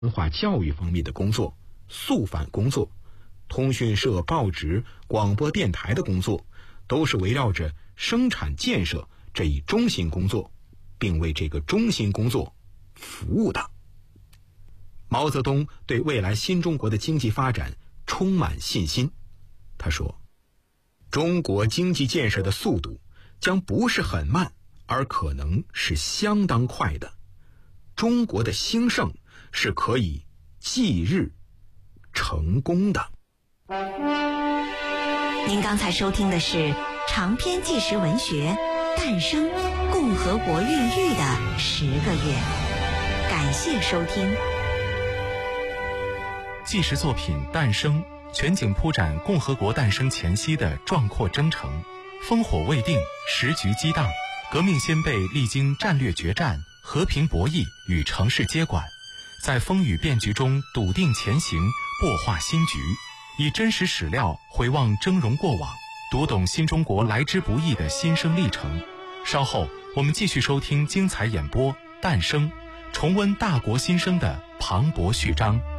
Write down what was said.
文化教育方面的工作、肃反工作、通讯社、报纸、广播电台的工作，都是围绕着生产建设这一中心工作，并为这个中心工作服务的。毛泽东对未来新中国的经济发展充满信心。他说，中国经济建设的速度将不是很慢，而可能是相当快的。中国的兴盛是可以继日成功的。 您刚才收听的是长篇纪实文学《诞生：共和国孕育的10个月》，感谢收听。 纪实作品《诞生》全景铺展共和国诞生前夕的壮阔征程，烽火未定，时局激荡，革命先辈历经战略决战、和平博弈与城市接管，在风雨变局中笃定前行，擘画新局，以真实史料回望峥嵘过往，读懂新中国来之不易的新生历程。稍后我们继续收听精彩演播《诞生》，重温大国新生的磅礴序章。